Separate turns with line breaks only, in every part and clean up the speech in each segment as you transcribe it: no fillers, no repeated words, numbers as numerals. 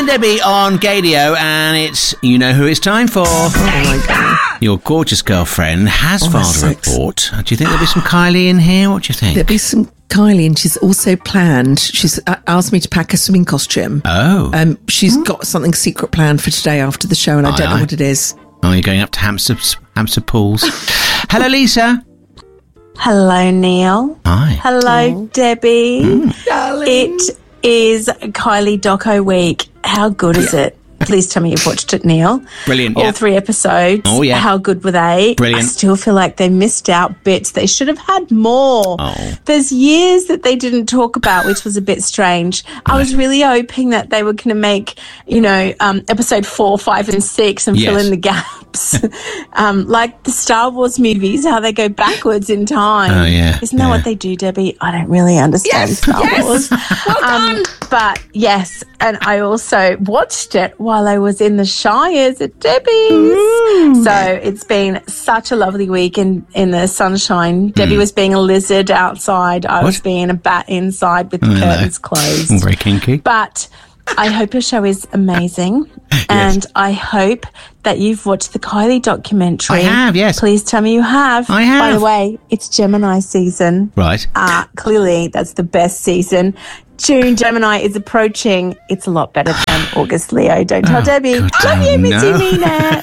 and Debbie on Gadio, and it's, you know who it's time for.
Oh my God.
Your gorgeous girlfriend has filed a report. Do you think there'll be some Kylie in here? What do you think?
There'll be some Kylie, and she's also planned. She's asked me to pack a swimming costume.
Oh.
She's got something secret planned for today after the show, and I don't know what it is.
Oh, you're going up to Hampstead Pools. Hello, Lisa.
Hello, Neil.
Hi.
Hello, Debbie.
Darling.
It is Kylie Doco Week. How good is it? Please tell me you've watched it, Neil.
Brilliant.
All 3 episodes.
Oh, yeah.
How good were they?
Brilliant.
I still feel like they missed out bits. They should have had more.
Oh.
There's years that they didn't talk about, which was a bit strange. I was really hoping that they were going to make, episode 4, 5, and 6 and fill in the gaps. Like the Star Wars movies, how they go backwards in time.
Oh, yeah.
Isn't that what they do, Debbie? I don't really understand Star Wars.
Well done.
But yes, and I also watched it while I was in the Shires at Debbie's. So it's been such a lovely week in the sunshine. Debbie was being a lizard outside. I was being a bat inside with the curtains closed.
Very kinky.
But I hope your show is amazing. And I hope that you've watched the Kylie documentary.
I have, yes.
Please tell me you have.
I have.
By the way, it's Gemini season.
Right.
Clearly, that's the best season. June Gemini is approaching. It's a lot better than August Leo. Don't tell Debbie. Love you, Missy Mina.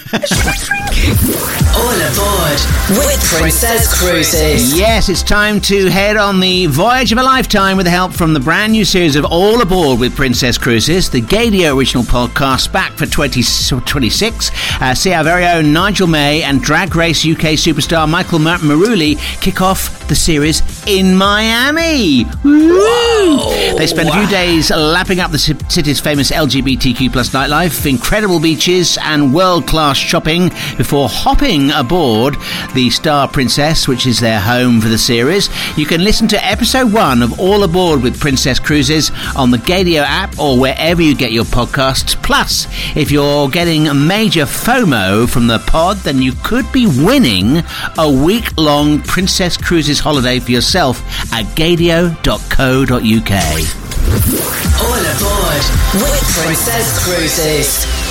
All aboard with Princess Cruises.
Yes, it's time to head on the voyage of a lifetime with the help from the brand new series of All Aboard with Princess Cruises, the Gadio original podcast back for 2026. See our very own Nigel May and Drag Race UK superstar Michael Maruli kick off the series in Miami. Woo! They spend a few days lapping up the city's famous LGBTQ plus nightlife, incredible beaches and world-class shopping before hopping aboard the Star Princess, which is their home for the series. You can listen to episode 1 of All Aboard with Princess Cruises on the Gadio app or wherever you get your podcasts. Plus, if you're getting major FOMO from the pod, then you could be winning a week-long Princess Cruises holiday for yourself at gadio.co.uk.
All aboard with Princess Cruises.